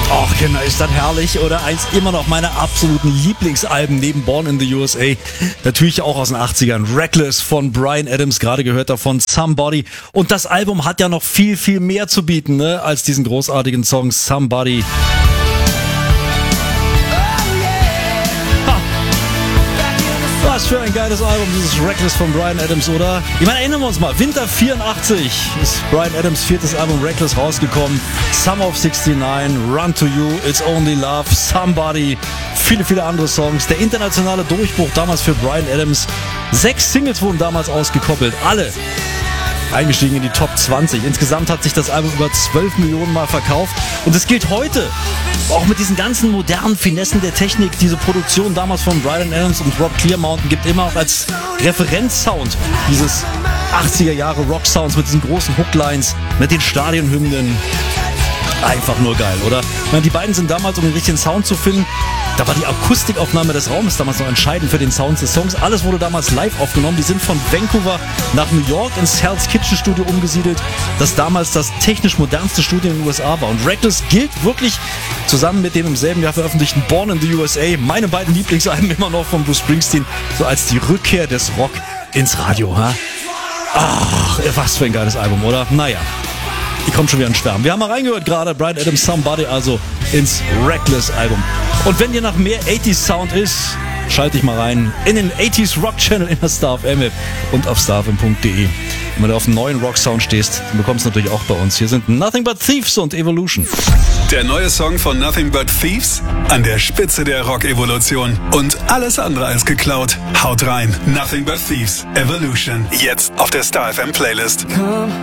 Ach, Kinder, ist das herrlich, oder? Eins immer noch meiner absoluten Lieblingsalben neben Born in the USA. Natürlich auch aus den 80ern. Reckless von Bryan Adams, gerade gehört davon, Somebody. Und das Album hat ja noch viel, viel mehr zu bieten, ne, als diesen großartigen Song Somebody. Was für ein geiles Album, dieses Reckless von Bryan Adams, oder? Ich meine, erinnern wir uns mal, Winter 84 ist Bryan Adams' viertes Album Reckless rausgekommen. Summer of 69, Run to You, It's Only Love, Somebody, viele, viele andere Songs. Der internationale Durchbruch damals für Bryan Adams. 6 Singles wurden damals ausgekoppelt, alle eingestiegen in die Top 20. Insgesamt hat sich das Album über 12 Millionen Mal verkauft. Und es gilt heute, auch mit diesen ganzen modernen Finessen der Technik, diese Produktion damals von Bryan Adams und Rob Clearmountain gibt immer auch als Referenzsound dieses 80er Jahre Rock-Sounds mit diesen großen Hooklines, mit den Stadionhymnen. Einfach nur geil, oder? Ich meine, die beiden sind damals, um den richtigen Sound zu finden, da war die Akustikaufnahme des Raumes damals noch entscheidend für den Sound des Songs. Alles wurde damals live aufgenommen. Die sind von Vancouver nach New York ins Hell's Kitchen Studio umgesiedelt, das damals das technisch modernste Studio in den USA war. Und Reckless gilt wirklich zusammen mit dem im selben Jahr veröffentlichten Born in the USA, meine beiden Lieblingsalben immer noch von Bruce Springsteen, so als die Rückkehr des Rock ins Radio. Ha? Ach, was für ein geiles Album, oder? Naja. Ich komme schon wieder ins Schwärmen. Wir haben mal reingehört gerade, Bryan Adams Somebody, also ins Reckless-Album. Und wenn dir nach mehr 80s Sound ist, schalte dich mal rein in den 80s Rock Channel in der Star FM App und auf starfm.de. Und wenn du auf einen neuen Rock Sound stehst, dann bekommst du natürlich auch bei uns. Hier sind Nothing But Thieves und Evolution. Der neue Song von Nothing But Thieves an der Spitze der Rock-Evolution. Und alles andere als geklaut. Haut rein. Nothing But Thieves. Evolution. Jetzt auf der Star FM Playlist. Come